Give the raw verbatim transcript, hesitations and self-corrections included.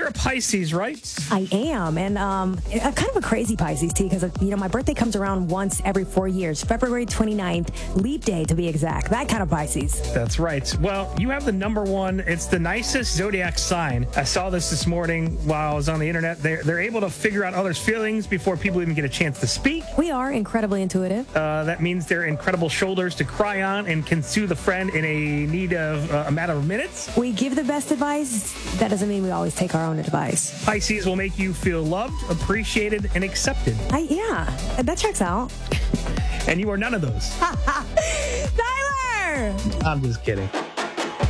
you're a Pisces, right? I am, and um, I'm kind of a crazy Pisces, T, because, you know, my birthday comes around once every four years, February twenty-ninth, leap day to be exact, that kind of Pisces. That's right. Well, you have the number one. It's the nicest zodiac sign. I saw this this morning while I was on the internet. They're, they're able to figure out others' feelings before people even get a chance to speak. We are incredibly intuitive. Uh, that means they're incredible shoulders to cry on and can soothe a friend in a need of uh, a matter of minutes. We give the best advice. That doesn't mean we always take our own advice. Pisces will make you feel loved, appreciated, and accepted. I, yeah, that checks out. And you are none of those. Tyler! I'm just kidding.